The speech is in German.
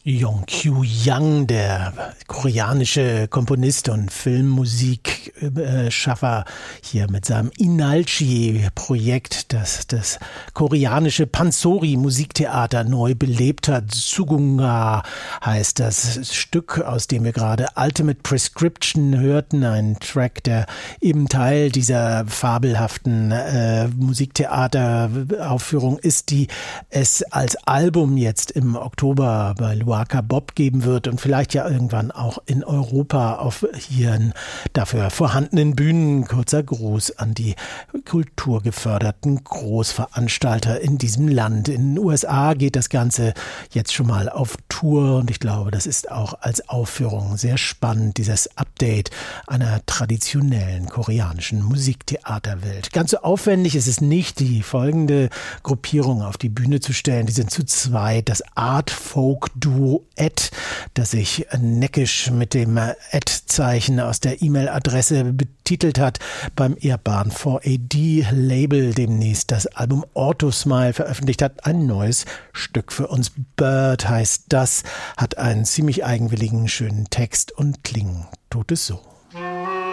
Yong-Kyu Yang, der koreanische Komponist und Filmmusikschaffer, hier mit seinem Inalchi-Projekt, das das koreanische Pansori-Musiktheater neu belebt hat. Tsugunga heißt das Stück, aus dem wir gerade Ultimate Prescription hörten, ein Track, der eben Teil dieser fabelhaften Musiktheateraufführung ist, die es als Album jetzt im Oktober bei Luaka Bob geben wird und vielleicht ja irgendwann auch in Europa auf hier dafür vorhandenen Bühnen. Kurzer Gruß an die kulturgeförderten Großveranstalter in diesem Land. In den USA geht das Ganze jetzt schon mal auf Tour und ich glaube, das ist auch als Aufführung sehr spannend, dieses Update einer traditionellen koreanischen Musiktheaterwelt. Ganz so aufwendig ist es nicht, die folgende Gruppierung auf die Bühne zu stellen. Die sind zu zweit, das Art-Folk-Duo Ed, das sich neckisch mit dem Ad-Zeichen aus der E-Mail-Adresse betitelt hat, beim ehrbaren 4AD-Label demnächst das Album Orthosmile veröffentlicht hat. Ein neues Stück für uns. Bird heißt das, hat einen ziemlich eigenwilligen, schönen Text und klingen tut es so.